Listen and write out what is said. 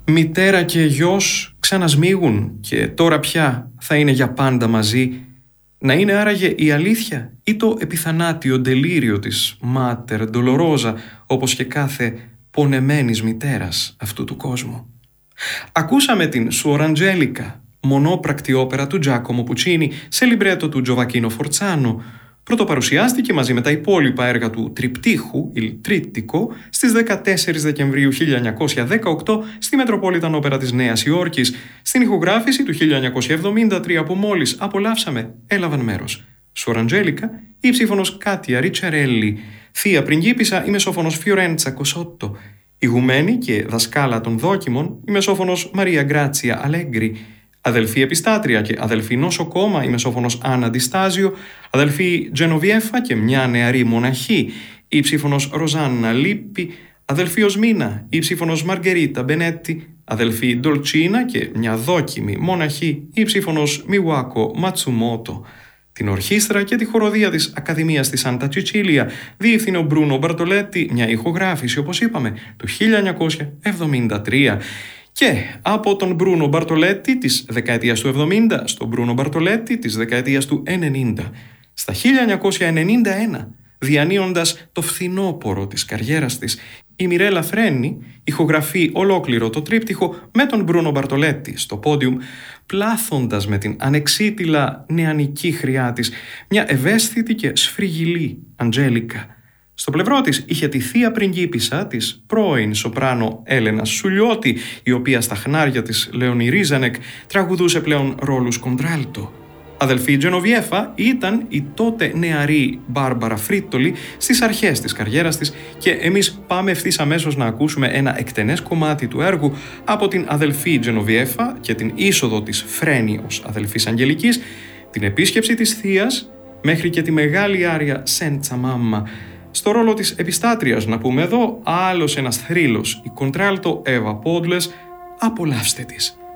Μητέρα και γιος ξανασμίγουν και τώρα πια θα είναι για πάντα μαζί. Να είναι άραγε η αλήθεια ή το επιθανάτιο ντελήριο της Mater Dolorosa, όπως και κάθε πονεμένης μητέρας αυτού του κόσμου. Ακούσαμε την Suor Angelica, μονόπρακτη όπερα του Giacomo Puccini σε λιμπρέτο του Giovacchino Forzano. Πρωτοπαρουσιάστηκε μαζί με τα υπόλοιπα έργα του τριπτύχου, Il Trittico, στις 14 Δεκεμβρίου 1918 στη Μετροπόλιταν Όπερα της Νέας Υόρκης. Στην ηχογράφηση του 1973 που μόλις απολαύσαμε έλαβαν μέρος Suor Angelica, η ψήφωνος Κάτια Ριτσαρέλη, θεία πριγκίπισσα η μεσόφωνος Φιορέντσα Κοσότο, ηγουμένη και δασκάλα των δόκιμων η μεσόφωνος Μαρία Γκράτσια Αλέγκρι, αδελφή επιστάτρια και αδελφή νοσοκόμα η μεσόφωνος Άννα Ντιστάζιο, αδελφή Τζενοβιέφα και μια νεαρή μοναχή η ψήφωνος Ροζάννα Λίππη, αδελφή Οσμίνα η ψήφωνος Μαργκερίτα Μπενέτη, αδελφή Ντολτσίνα και μια δόκιμη μοναχή η ψήφωνος Μιουάκο Ματσουμότο. Την ορχήστρα και τη χοροδία της Ακαδημίας της Σάντα Τσιτσίλια διεύθυνε ο Μπρούνο Μπαρτολέτη, μια ηχογράφηση όπως είπαμε του 1973. Και από τον Μπρούνο Μπαρτολέτη της δεκαετίας του 70 στον Μπρούνο Μπαρτολέτη της δεκαετίας του 90. Στα 1991, διανύοντας το φθινόπορο της καριέρας της, η Μιρέλα Φρένι ηχογραφεί ολόκληρο το τρίπτυχο με τον Μπρούνο Μπαρτολέτη στο πόντιουμ, πλάθοντας με την ανεξίτηλα νεανική χρειά της μια ευαίσθητη και σφριγγυλή Αντζέλικα. Στο πλευρό της είχε τη θεία πριγκίπισσα της πρώην σοπράνο Έλενα Σουλιώτη, η οποία στα χνάρια της Λέωνη Ρίζανεκ τραγουδούσε πλέον ρόλους κοντράλτο. Αδελφή Τζενοβιέφα ήταν η τότε νεαρή Μπάρμπαρα Φρίτολη στις αρχές της καριέρας της και εμείς πάμε ευθύς αμέσως να ακούσουμε ένα εκτενές κομμάτι του έργου από την αδελφή Τζενοβιέφα και την είσοδο της Φρένη ως αδελφής Αγγελικής, την επίσκεψη της θείας μέχρι και τη μεγάλη άρια Σέντσα Μάμμα. Στο ρόλο της επιστάτριας να πούμε εδώ άλλος ένας θρύλος, η κοντράλτο Εύα Πόντλες, απολαύστε της.